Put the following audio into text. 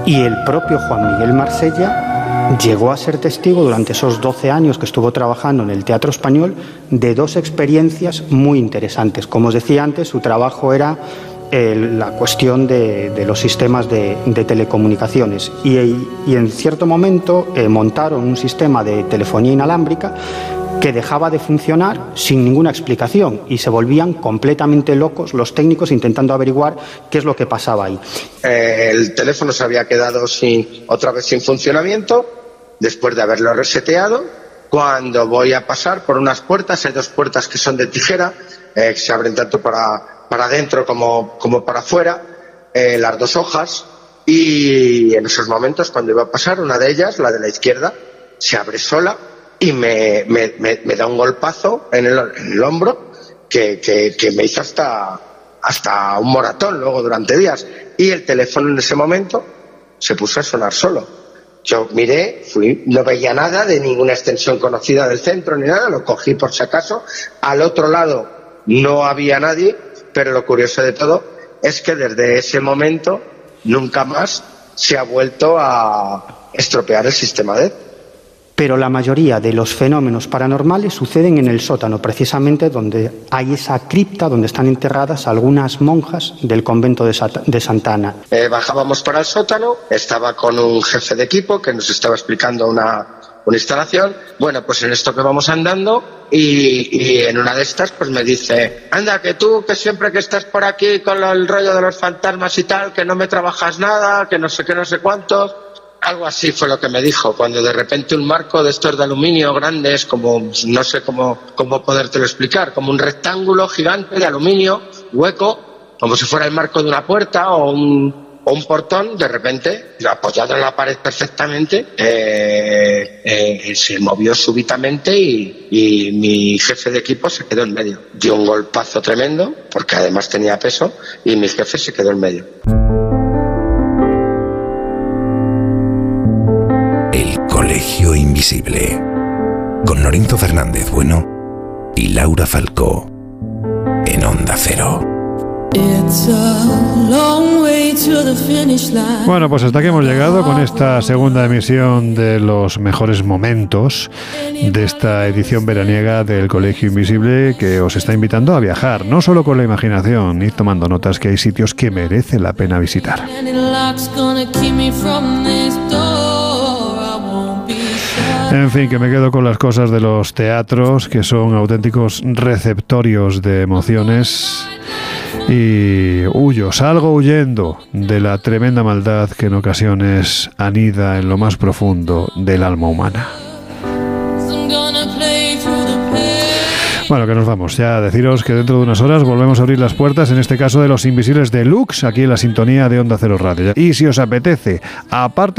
Y el propio Juan Miguel Marsella llegó a ser testigo durante esos 12 años que estuvo trabajando en el Teatro Español de dos experiencias muy interesantes. Como os decía antes, su trabajo era la cuestión de los sistemas de telecomunicaciones y en cierto momento montaron un sistema de telefonía inalámbrica que dejaba de funcionar sin ninguna explicación y se volvían completamente locos los técnicos intentando averiguar qué es lo que pasaba ahí. El teléfono se había quedado otra vez sin funcionamiento después de haberlo reseteado. Cuando voy a pasar por unas puertas, hay dos puertas que son de tijera, que se abren tanto para adentro como para afuera, las dos hojas, y en esos momentos cuando iba a pasar, una de ellas, la de la izquierda, se abre sola y me da un golpazo en el hombro que me hizo hasta un moratón luego durante días, y el teléfono en ese momento se puso a sonar solo. Yo miré, no veía nada de ninguna extensión conocida del centro ni nada, lo cogí por si acaso. Al otro lado no había nadie, pero lo curioso de todo es que desde ese momento nunca más se ha vuelto a estropear el sistema LED. Pero la mayoría de los fenómenos paranormales suceden en el sótano, precisamente donde hay esa cripta donde están enterradas algunas monjas del convento de Santa Ana. Bajábamos para el sótano, estaba con un jefe de equipo que nos estaba explicando una instalación. Bueno, pues en esto que vamos andando y en una de estas pues me dice: anda, que tú que siempre que estás por aquí con el rollo de los fantasmas y tal, que no me trabajas nada, que no sé qué, no sé cuántos. Algo así fue lo que me dijo, cuando de repente un marco de estos de aluminio grandes, como no sé cómo podértelo explicar, como un rectángulo gigante de aluminio, hueco, como si fuera el marco de una puerta o un portón, de repente, apoyado en la pared perfectamente, se movió súbitamente y mi jefe de equipo se quedó en medio. Dio un golpazo tremendo, porque además tenía peso, y mi jefe se quedó en medio. Colegio Invisible, con Lorenzo Fernández Bueno y Laura Falcó, en Onda Cero. Bueno, pues hasta aquí hemos llegado con esta segunda emisión de los mejores momentos de esta edición veraniega del Colegio Invisible, que os está invitando a viajar, no solo con la imaginación, ir tomando notas, que hay sitios que merece la pena visitar. En fin, que me quedo con las cosas de los teatros, que son auténticos receptorios de emociones, y salgo huyendo de la tremenda maldad que en ocasiones anida en lo más profundo del alma humana. Bueno, que nos vamos. Ya deciros que dentro de unas horas volvemos a abrir las puertas, en este caso de Los Invisibles Deluxe, aquí en la sintonía de Onda Cero Radio. Y si os apetece, aparte